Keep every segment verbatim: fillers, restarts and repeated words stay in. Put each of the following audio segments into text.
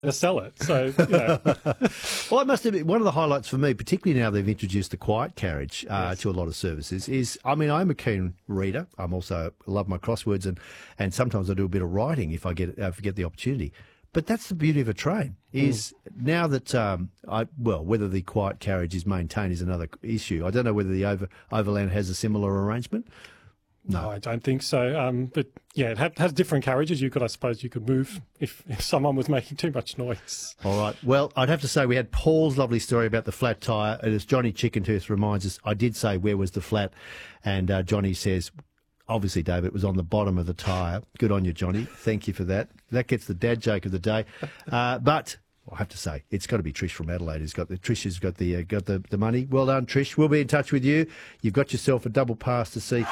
to sell it. So, you know. Well, I must admit, one of the highlights for me, particularly now they've introduced the quiet carriage uh, Yes. to a lot of services, is, I mean, I'm a keen reader. I'm also, I love my crosswords, and, and sometimes I do a bit of writing if I get, if I get the opportunity. But that's the beauty of a train, is mm. now that, um, I well, whether the quiet carriage is maintained is another issue. I don't know whether the over, Overland has a similar arrangement. No, I don't think so. Um, but yeah, it ha- has different carriages. You could, I suppose, you could move if, if someone was making too much noise. All right. Well, I'd have to say we had Paul's lovely story about the flat tyre, and as Johnny Chickentooth reminds us, I did say where was the flat, and uh, Johnny says, obviously, David, it was on the bottom of the tyre. Good on you, Johnny. Thank you for that. That gets the dad joke of the day. Uh, but I have to say, it's got to be Trish from Adelaide who's got the Trish has got the uh, got the, the money. Well done, Trish. We'll be in touch with you. You've got yourself a double pass to see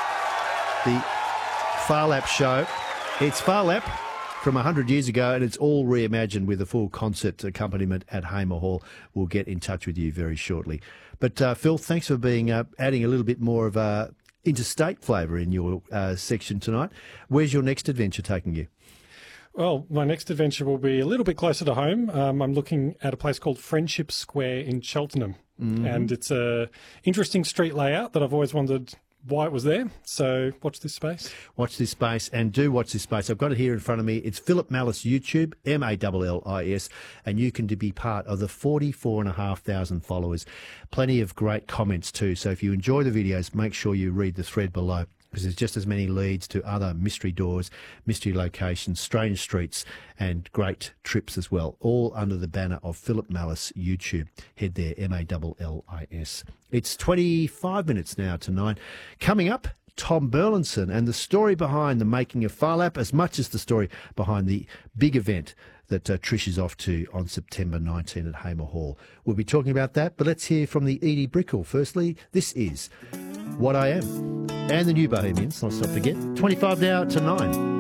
the Phar Lap show. It's Phar Lap from one hundred years ago, and it's all reimagined with a full concert accompaniment at Hamer Hall. We'll get in touch with you very shortly. But, uh, Phil, thanks for being uh, adding a little bit more of a interstate flavour in your uh, section tonight. Where's your next adventure taking you? Well, my next adventure will be a little bit closer to home. Um, I'm looking at a place called Friendship Square in Cheltenham, mm-hmm. and it's a interesting street layout that I've always wondered why it was there. So watch this space. Watch this space, and do watch this space. I've got it here in front of me. It's Philip Mallis YouTube, M A L L I S, and you can be part of the forty-four and a half thousand followers. Plenty of great comments too. So if you enjoy the videos, make sure you read the thread below, because there's just as many leads to other mystery doors, mystery locations, strange streets, and great trips as well, all under the banner of Philip Mallis YouTube. Head there, M A L L I S. It's twenty-five minutes now to nine. Coming up, Tom Burlinson and the story behind the making of Phar Lap, as much as the story behind the big event that uh, Trish is off to on September nineteenth at Hamer Hall. We'll be talking about that, but let's hear from the Edie Brickell. Firstly, this is What I Am. And the New Bohemians, let's not forget. twenty-five now to nine.